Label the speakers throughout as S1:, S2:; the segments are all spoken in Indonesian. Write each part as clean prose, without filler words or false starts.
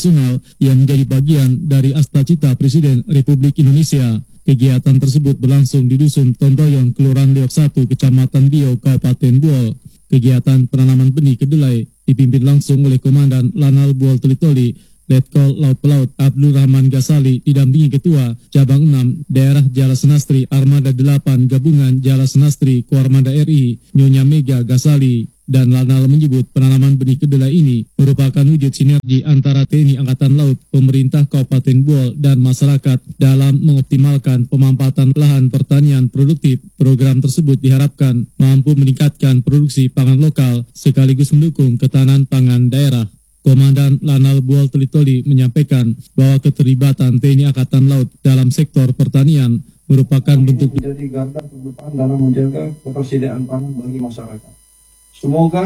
S1: nasional yang menjadi bagian dari Astacita Presiden Republik Indonesia. Kegiatan tersebut berlangsung di Dusun Tondoyong, Kelurahan Liok 1, Kecamatan Bio, Kabupaten Buol. Kegiatan penanaman benih kedelai dipimpin langsung oleh Komandan Lanal Buol Toli-Toli, Letkol Laut Pelaut Abdul Rahman Gasali, didampingi Ketua Cabang 6 Daerah Jala Senastri Armada 8 Gabungan Jala Senastri Koarmada RI, Nyonya Mega Gasali. Dan Lanal menyebut penanaman benih kedelai ini merupakan wujud sinergi antara TNI Angkatan Laut, pemerintah Kabupaten Buol, dan masyarakat dalam mengoptimalkan pemanfaatan lahan pertanian produktif. Program tersebut diharapkan mampu meningkatkan produksi pangan lokal sekaligus mendukung ketahanan pangan daerah. Komandan Lanal Buol Toli-Toli menyampaikan bahwa keterlibatan TNI Angkatan Laut dalam sektor pertanian merupakan bentuk
S2: menjadi garda terdepan dalam menjaga ketersediaan pangan bagi masyarakat. Semoga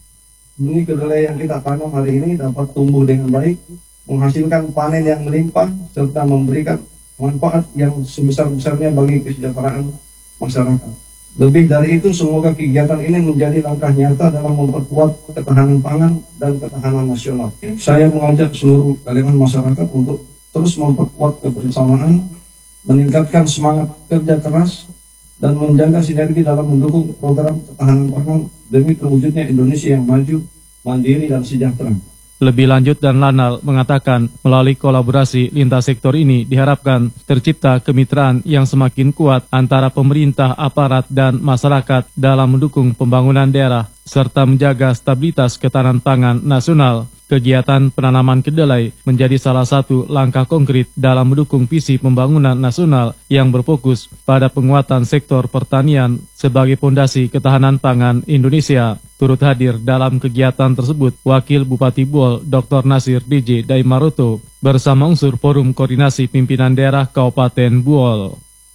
S2: benih kedelai yang kita tanam hari ini dapat tumbuh dengan baik, menghasilkan panen yang melimpah, serta memberikan manfaat yang sebesar-besarnya bagi kesejahteraan masyarakat. Lebih dari itu, semoga kegiatan ini menjadi langkah nyata dalam memperkuat ketahanan pangan dan ketahanan nasional. Saya mengajak seluruh elemen masyarakat untuk terus memperkuat kebersamaan, meningkatkan semangat kerja keras, dan menjaga sinergi dalam mendukung program ketahanan pangan demi terwujudnya Indonesia yang maju, mandiri, dan sejahtera.
S1: Lebih lanjut, dan Lanal mengatakan melalui kolaborasi lintas sektor ini diharapkan tercipta kemitraan yang semakin kuat antara pemerintah, aparat, dan masyarakat dalam mendukung pembangunan daerah serta menjaga stabilitas ketahanan pangan nasional. Kegiatan penanaman kedelai menjadi salah satu langkah konkret dalam mendukung visi pembangunan nasional yang berfokus pada penguatan sektor pertanian sebagai fondasi ketahanan pangan Indonesia. Turut hadir dalam kegiatan tersebut Wakil Bupati Buol Dr. Nasir DJ Daimaroto bersama unsur Forum Koordinasi Pimpinan Daerah Kabupaten Buol.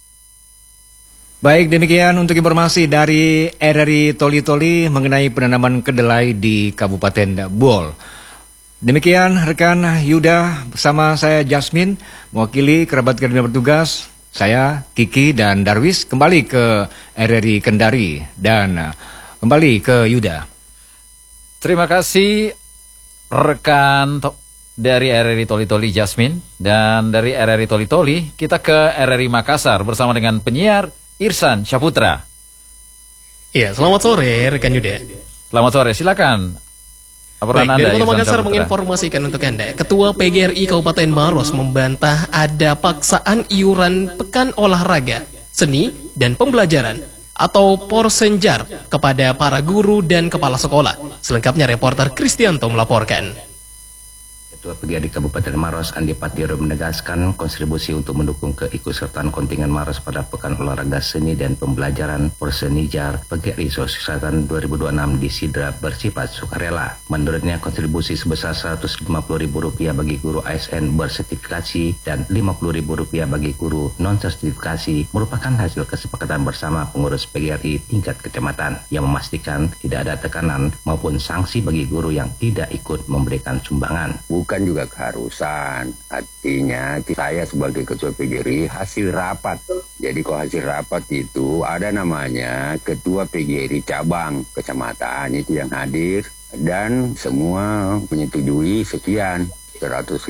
S3: Baik, demikian untuk informasi dari RRI Toli-Toli mengenai penanaman kedelai di Kabupaten Buol. Demikian rekan Yuda bersama saya Jasmine, mewakili kerabat kerja bertugas, saya Kiki dan Darwis kembali ke RRI Kendari dan kembali ke Yuda.
S4: Terima kasih rekan dari RRI Toli-Toli Jasmine, dan dari RRI Toli-Toli kita ke RRI Makassar bersama dengan penyiar Irsan Syaputra.
S5: Iya, selamat sore rekan Yuda.
S4: Selamat sore, silakan.
S5: Baik, dari Kota Makassar menginformasikan untuk Anda, Ketua PGRI Kabupaten Maros membantah ada paksaan iuran Pekan Olahraga, Seni, dan Pembelajaran atau Porsenjar kepada para guru dan kepala sekolah. Selengkapnya reporter Kristianto melaporkan.
S6: Ketua PGRI Kabupaten Maros Andi Patiro menegaskan kontribusi untuk mendukung keikutsertaan kontingen Maros pada Pekan Olahraga Seni dan Pembelajaran Persenijar PGRI Sulawesi Selatan 2026 di Sidra bersifat sukarela. Menurutnya kontribusi sebesar Rp150.000 bagi guru ASN bersertifikasi dan Rp50.000 bagi guru non-sertifikasi merupakan hasil kesepakatan bersama pengurus PGRI tingkat kecamatan yang memastikan tidak ada tekanan maupun sanksi bagi guru yang tidak ikut memberikan sumbangan.
S7: Bukan juga keharusan, artinya saya sebagai ketua PGRI hasil rapat. Jadi kalau hasil rapat itu ada namanya ketua PGRI cabang kecamatan itu yang hadir dan semua menyetujui sekian 150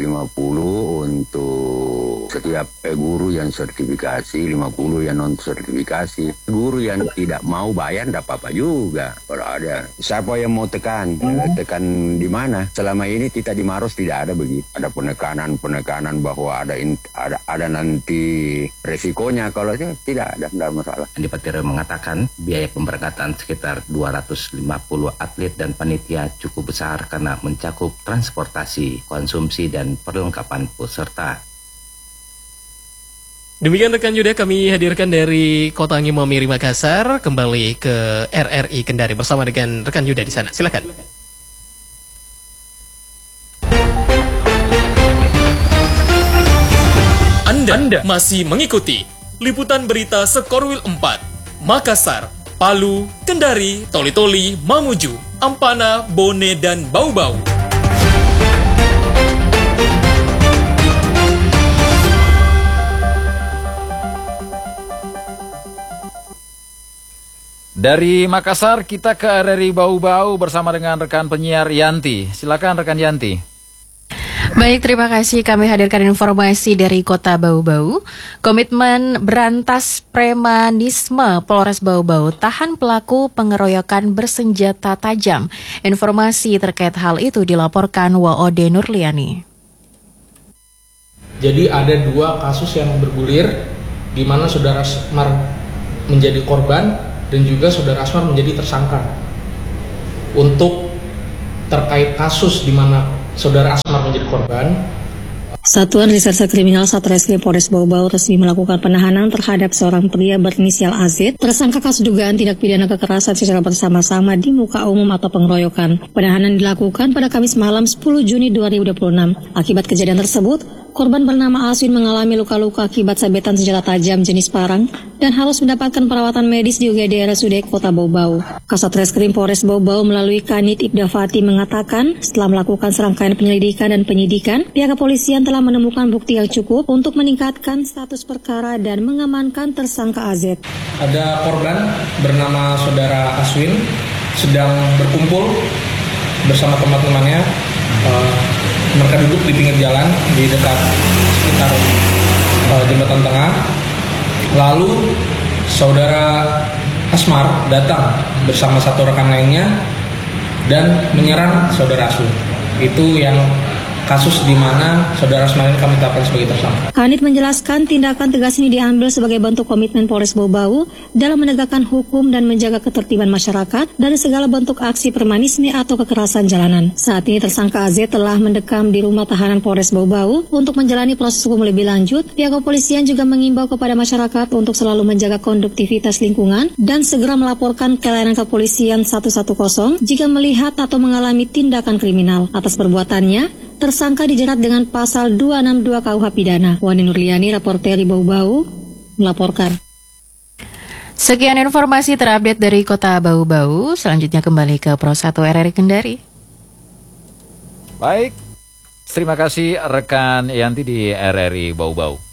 S7: untuk setiap guru yang sertifikasi, 50 yang non sertifikasi. Guru yang tidak mau bayar tidak apa-apa juga. Kalau ada siapa yang mau tekan tekan di mana? Selama ini kita di Maros tidak ada begitu. Ada penekanan bahwa ada nanti resikonya. Kalau tidak ada masalah.
S6: Andi Patiro mengatakan biaya pemberangkatan sekitar 250 atlet dan panitia cukup besar karena mencakup transportasi, konsumsi, dan perlengkapan peserta.
S5: Demikian rekan Yuda kami hadirkan dari Kota Ngimamiri Makassar, kembali ke RRI Kendari bersama dengan rekan Yuda di sana. Silakan. Anda masih mengikuti liputan berita Sekorwil 4, Makassar, Palu, Kendari, Toli-Toli, Mamuju, Ampana, Bone, dan Bau-Bau.
S4: Dari Makassar kita ke RRI Bau-Bau bersama dengan rekan penyiar Yanti. Silakan rekan Yanti.
S8: Baik, terima kasih. Kami hadirkan informasi dari Kota Bau-Bau. Komitmen berantas premanisme Polres Bau-Bau tahan pelaku pengeroyokan bersenjata tajam. Informasi terkait hal itu dilaporkan Waode Nurliani.
S9: Jadi ada 2 kasus yang bergulir di mana Saudara Asmar menjadi korban dan juga Saudara Asmar menjadi tersangka. Untuk terkait kasus di mana Saudara Asmar menjadi korban,
S10: Satuan Reserse Kriminal Satreskrim Polres Bau-Bau resmi melakukan penahanan terhadap seorang pria berinisial AZ, tersangka kasus dugaan tindak pidana kekerasan secara bersama-sama di muka umum atau pengeroyokan. Penahanan dilakukan pada Kamis malam 10 Juni 2026. Akibat kejadian tersebut, korban bernama Aswin mengalami luka-luka akibat sabetan senjata tajam jenis parang dan harus mendapatkan perawatan medis di UGD RSUD Kota Bau-Bau. Kasat Reskrim Polres Bau-Bau melalui Kanit Ibda Fati mengatakan setelah melakukan serangkaian penyelidikan dan penyidikan, pihak kepolisian telah menemukan bukti yang cukup untuk meningkatkan status perkara dan mengamankan tersangka AZ.
S9: ada korban bernama Saudara Aswin sedang berkumpul bersama teman-temannya. Mereka duduk di pinggir jalan di dekat sekitar jembatan tengah. Lalu Saudara Asmar datang bersama satu rekan lainnya dan menyerang Saudara Aswin. Itu yang kasus di mana Saudara Asmar ini kami tetapkan sebagai tersangka.
S10: Kanit menjelaskan tindakan tegas ini diambil sebagai bentuk komitmen Polres Bau-Bau dalam menegakkan hukum dan menjaga ketertiban masyarakat dari segala bentuk aksi premanisme atau kekerasan jalanan. Saat ini tersangka AZ telah mendekam di rumah tahanan Polres Bau-Bau untuk menjalani proses hukum lebih lanjut. Pihak kepolisian juga mengimbau kepada masyarakat untuk selalu menjaga konduktivitas lingkungan dan segera melaporkan ke layanan kepolisian 110 jika melihat atau mengalami tindakan kriminal. Atas perbuatannya, tersangka dijerat dengan pasal 262 KUH Pidana. Wani Nurliani, reporter di Bau-Bau, melaporkan.
S8: Sekian informasi terupdate dari Kota Bau-Bau. Selanjutnya kembali ke Pro 1 RRI Kendari.
S4: Baik, terima kasih rekan Yanti di RRI Bau-Bau.